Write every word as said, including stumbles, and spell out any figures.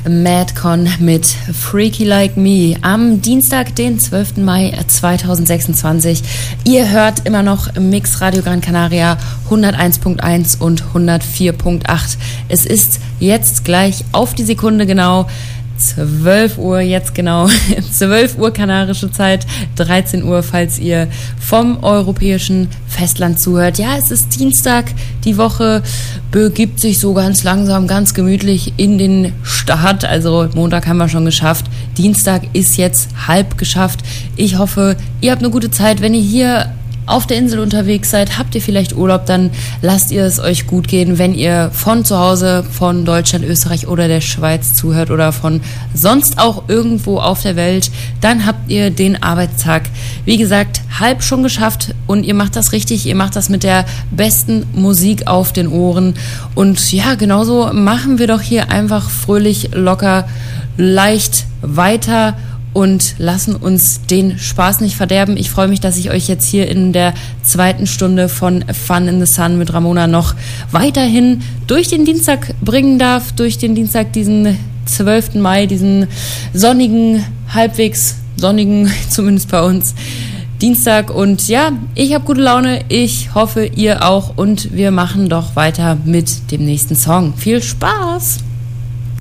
Madcon mit Freaky Like Me am Dienstag, den zwölften Mai zweitausendsechsundzwanzig. Ihr hört immer noch Mix Radio Gran Canaria hunderteins Punkt eins und hundertvier Punkt acht. Es ist jetzt gleich auf die Sekunde genau zwölf Uhr, jetzt genau, zwölf Uhr kanarische Zeit, dreizehn Uhr, falls ihr vom europäischen Festland zuhört. Ja, es ist Dienstag, die Woche begibt sich so ganz langsam, ganz gemütlich in den Start. Also Montag haben wir schon geschafft, Dienstag ist jetzt halb geschafft. Ich hoffe, ihr habt eine gute Zeit. Wenn ihr hier auf der Insel unterwegs seid, habt ihr vielleicht Urlaub, dann lasst ihr es euch gut gehen. Wenn ihr von zu Hause, von Deutschland, Österreich oder der Schweiz zuhört oder von sonst auch irgendwo auf der Welt, dann habt ihr den Arbeitstag, wie gesagt, halb schon geschafft und ihr macht das richtig, ihr macht das mit der besten Musik auf den Ohren und ja, genauso machen wir doch hier einfach fröhlich, locker, leicht weiter und lassen uns den Spaß nicht verderben. Ich freue mich, dass ich euch jetzt hier in der zweiten Stunde von Fun in the Sun mit Ramona noch weiterhin durch den Dienstag bringen darf, durch den Dienstag, diesen zwölften Mai, diesen sonnigen, halbwegs sonnigen, zumindest bei uns, Dienstag. Und ja, ich habe gute Laune, ich hoffe, ihr auch und wir machen doch weiter mit dem nächsten Song. Viel Spaß!